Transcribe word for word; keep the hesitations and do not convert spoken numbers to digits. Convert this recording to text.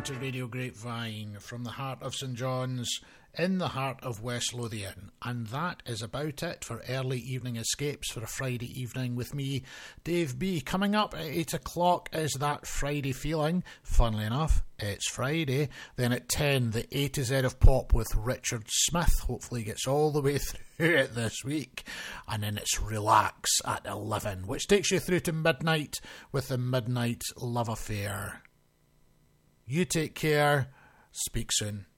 to Radio Grapevine from the heart of St John's in the heart of West Lothian. And that is about it for early evening escapes for a Friday evening with me, Dave B. Coming up at eight o'clock is That Friday Feeling. Funnily enough, it's Friday. Then at ten, the A to Z of Pop with Richard Smith. Hopefully he gets all the way through it this week. And then it's Relax at eleven, which takes you through to midnight with the Midnight Love Affair. You take care. Speak soon.